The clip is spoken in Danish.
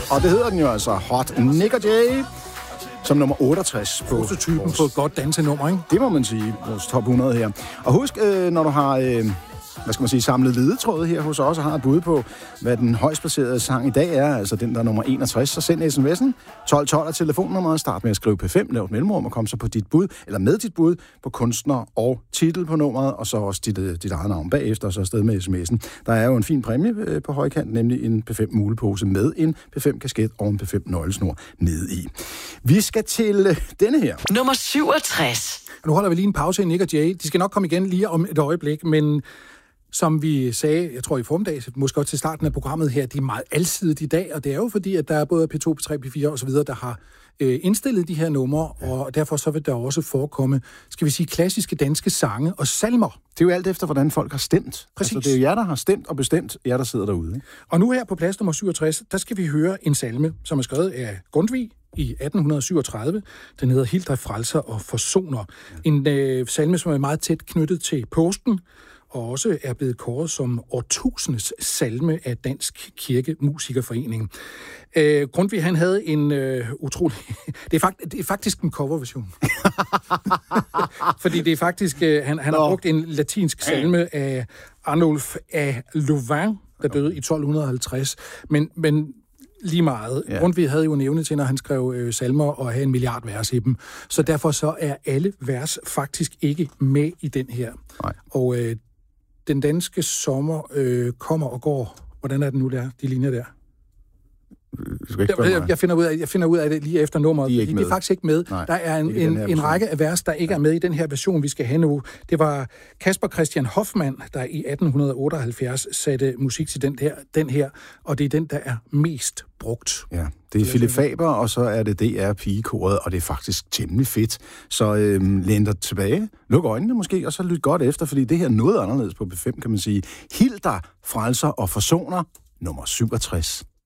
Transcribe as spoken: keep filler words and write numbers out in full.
Og det hedder den jo altså Hot Nick og Jay, som nummer otteogtres på prototypen på et godt dansenummer, ikke? Det må man sige, vores top hundrede her. Og husk, øh, når du har... Øh, hvad skal man sige, samlet ledetråde her hos os, og har et bud på, hvad den højst placerede sang i dag er, altså den, der er nummer enogtres, så send sms'en. tolv tolv er telefonnummeret, start med at skrive P fem, lav et mellemrum, og kom så på dit bud, eller med dit bud, på kunstner og titel på nummeret, og så også dit, dit eget navn bagefter, og så afsted med sms'en. Der er jo en fin præmie på højkant, nemlig en P fem mulepose med en P fem kasket og en P fem nøglesnor nede i. Vi skal til denne her. Nummer syvogtres. Nu holder vi lige en pause i Nick og Jay. De skal nok komme igen lige om et øjeblik, men som vi sagde, jeg tror i formiddag, måske også til starten af programmet her, de er meget alsidige i dag, og det er jo fordi, at der er både P to, P tre, P fire og så videre, der har øh, indstillet de her numre, ja. Og derfor så vil der også forekomme, skal vi sige, klassiske danske sange og salmer. Det er jo alt efter, hvordan folk har stemt. Præcis. Altså, det er jo jer, der har stemt og bestemt, jer, der sidder derude. Ikke? Og nu her på plads nummer syvogtres, der skal vi høre en salme, som er skrevet af Grundtvig i atten syvogtredive. Den hedder Hildre Frelser og Forsoner. Ja. En øh, salme, som er meget tæt knyttet til påsken, og også er blevet kåret som årtusindets salme af Dansk Kirkemusikerforening. Øh, Grundtvig, han havde en øh, utrolig... det, er fakt, det er faktisk en coverversion. Fordi det er faktisk... Øh, han han har brugt en latinsk salme af Arnulf af Louvain, der døde i tolv halvtreds. Men... men lige meget. Ja. Grundtvig havde jo en evne til, når han skrev øh, salmer, og have en milliard vers i dem. Så derfor så er alle vers faktisk ikke med i den her. Nej. Og øh, den danske sommer øh, kommer og går. Hvordan er den nu der, de linjer der? Jeg, jeg, jeg, finder ud af, jeg finder ud af det lige efter nummeret, de er, fordi de er faktisk ikke med. Nej, der er en, en, en række af vers, der ikke ja. er med i den her version, vi skal have nu. Det var Kasper Christian Hoffmann, der i atten otteoghalvfjerds satte musik til den her, den her, og det er den, der er mest brugt. Ja, det er Philip Faber, og så er det D R Pigekoret, og det er faktisk temmelig fedt. Så øhm, læn dig tilbage, luk øjnene måske, og så lyt godt efter, fordi det her er noget anderledes på P fem, kan man sige. Hildre Frelser og Forsoner, nummer syvogtres.